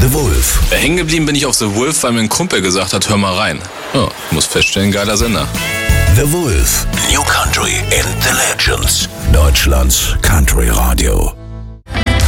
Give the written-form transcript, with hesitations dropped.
The Wolf. Hängen geblieben bin ich auf The Wolf, weil mir ein Kumpel gesagt hat, hör mal rein. Ja, muss feststellen, geiler Sender. The Wolf. New Country and the Legends. Deutschlands Country Radio.